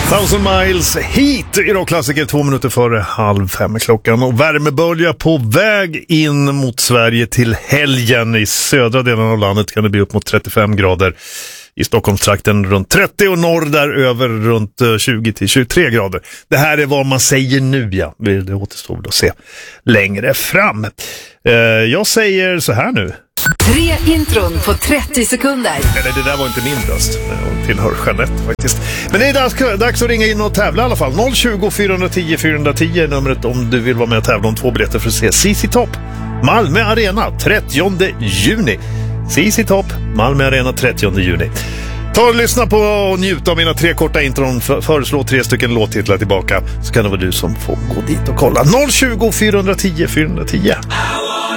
1000 miles hit i rockklassiker 2 minuter före 4:30 klockan. Och värmebölja på väg in mot Sverige till helgen. I södra delen av landet kan det bli upp mot 35 grader. I Stockholmstrakten runt 30 och norr där över runt 20-23 grader. Det här är vad man säger nu, ja. Det återstår väl att se längre fram. Jag säger så här nu. 3 intron på 30 sekunder. Eller det där var inte min röst. Jag tillhör Jeanette faktiskt. Men det är dags att ringa in och tävla i alla fall. 020-410 410 är numret om du vill vara med och tävla om 2 biljetter för att se ZZ Top Malmö Arena 30 juni. ZZ Top Malmö Arena 30 juni. Ta och lyssna på och njuta av mina 3 korta intron. Föreslå 3 stycken låttitlar tillbaka, så kan det vara du som får gå dit och kolla. 020-410 410.